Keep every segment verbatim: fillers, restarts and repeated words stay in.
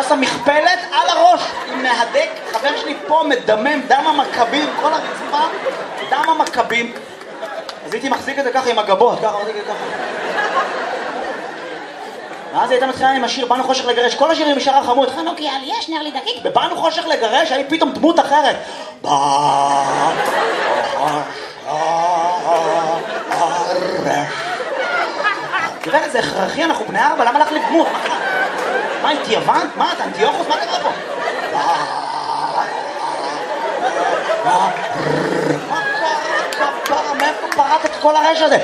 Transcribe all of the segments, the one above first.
טסה מכפלת על הראש, עם מהדק, חבר שלי פה מדמם, דם המכבים, כל הרצפה, דם המכבים. אז הייתי מחזיק את זה ככה עם הגבות, ככה, מחזיק את זה ככה. ואז הייתה מתחילה עם השיר, באנו חושך לגרש, כל השירים משאר החמוד, חנוכי על יש נר לי דקיק, ובאנו חושך לגרש, היה פתאום דמות אחרת. באנו גברת, זה הכרחי, אנחנו בני ארבע, למה לך לדמות? מה, אינתי יוון? מה, אתה אנטיוכוס? מה קרה פה? מה קרה כפרה? מאיפה פרט את כל הרש הזה?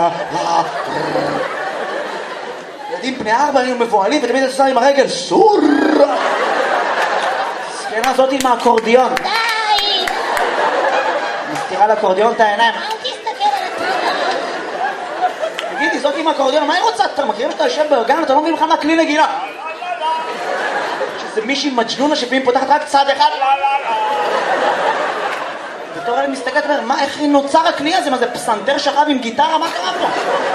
ילדים בני ארבע היינו מבועלים ותמיד עושה עם הרגל סור! סקנה זאתי עם האקורדיון. די! מסתירה לאקורדיון את העיניים. אל תסתכל על התמונה. תגידי, זאת עם האקורדיון, מה היא רוצה? אתה מכירים שאתה יושב בארגן, אתה לא מבין בכלל מה כלי נגינה. שזה מישהי מג'נונה שפעמים פותחת רק צד אחד. בתור אלה מסתכלת ואומר, מה, איך נוצר הכלי הזה? מה זה פסנתר שכב עם גיטרה? מה קרה פה?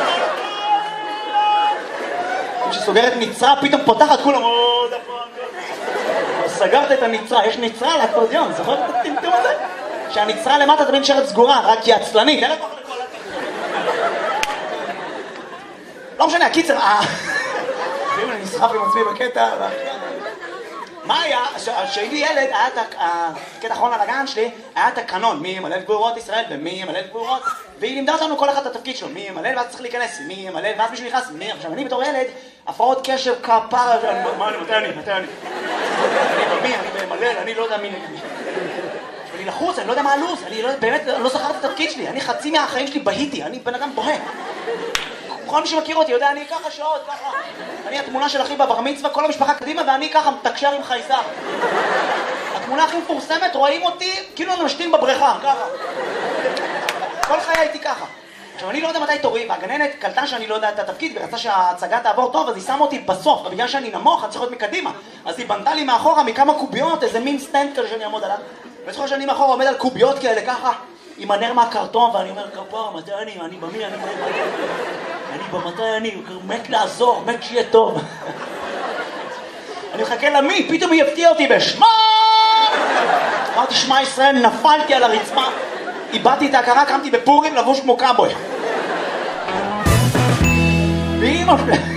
כשסוגרת נצרה, פתאום פותחת, כולם עוד הפעם. סגרת את הנצרה, יש נצרה על האקורדיון, זוכר את הטמטום הזה? שהנצרה למטה תמיד נשארת סגורה, רק היא עצלנית. לא משנה, הקיצר, ואם אני נסחף עם עצמי בקטע, מה היה? כשהייתי ילד, היה את הקטע האחרון על הגן שלי, היה את הקנון, מי ימלל גבורות ישראל ומי ימלל גבורות, והיא לימדה אותנו כל אחד את התפקיד שלו, מי ימלל ואז צריך להיכנס, מי ימלל ואז מישהו נכנס, מי, עכשיו אני בתור ילד, הפרעות קשב כפרה, מה אני, מתי אני, מתי אני, אני במי, אני במלל, אני לא יודע מי נגד מי. אני לחוץ, אני לא יודע מה הלו"ז, אני באמת לא זכרתי את התפקיד שלי, אני חצי מהחיים שלי בהיתי, אני בן אדם בוהה. כל מי שמכיר אותי יודע, אני ככה שעות, ככה. אני התמונה של אחי בבר מצווה, כל המשפחה קדימה, ואני ככה מתקשר עם חייזר. התמונה הכי מפורסמת, רואים אותי כאילו אני משתין בבריכה, ככה. כל חיי הייתי ככה. עכשיו, אני לא יודע מתי תורי, והגננת קלטה שאני לא יודע את התפקיד, ורצה שההצגה תעבור טוב, אז היא שמה אותי בסוף, ובגלל שאני נמוך, אני צריך להיות מקדימה. אז היא בנתה לי מאחורה מכמה קוביות, איזה מין סטנד כזה שאני אעמוד עליו. וזוכר שאני מאחורה עומד על קוביות כאלה, ככה, עם הנר מהקרטון, ואני אומר, כפרה, מתי אני, אני במי, אני במי. אני במתי אני, מת לעזור, מת שיהיה טוב. אני מחכה למי, פתאום היא הפתיעה אותי בשמה! אמרתי, שמע ישראל, נפלתי על הרצפה, איבדתי את ההכרה, קמתי בפורים לבוש כמו קאבוי. ואמא שלי...